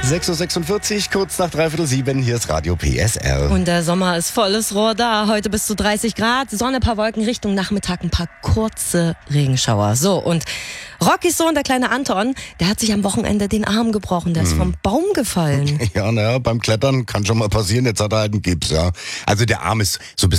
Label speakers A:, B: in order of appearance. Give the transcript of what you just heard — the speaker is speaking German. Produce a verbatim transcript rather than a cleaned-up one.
A: sechs Uhr sechsundvierzig, kurz nach dreiviertel sieben, hier ist Radio P S R.
B: Und der Sommer ist volles Rohr da. Heute bis zu dreißig Grad, Sonne, paar Wolken, Richtung Nachmittag ein paar kurze Regenschauer. So, und Rockys Sohn, der kleine Anton, der hat sich am Wochenende den Arm gebrochen. Der ist hm. vom Baum gefallen.
A: Ja, naja, beim Klettern kann schon mal passieren. Jetzt hat er halt einen Gips, ja. Also der Arm ist so ein bisschen